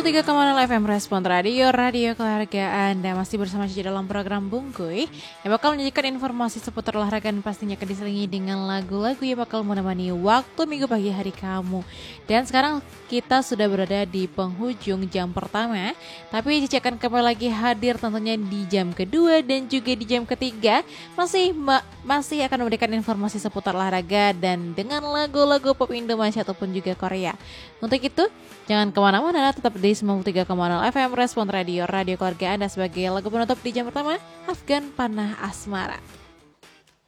93,0 FM Respon Radio Keluarga Anda masih bersama Cici dalam program Bungkuy yang bakal menyajikan informasi seputar olahraga dan pastinya akan diselingi dengan lagu-lagu yang bakal menemani waktu minggu pagi hari kamu. Dan sekarang kita sudah berada di penghujung jam pertama, tapi Cici akan kembali lagi hadir tentunya di jam kedua dan juga di jam ketiga masih akan memberikan informasi seputar olahraga dan dengan lagu-lagu pop Indonesia ataupun juga Korea. Untuk itu jangan kemana-mana, tetap di 93,0 FM Respon Radio Keluarga Anda sebagai lagu penutup di jam pertama, Afgan Panah Asmara.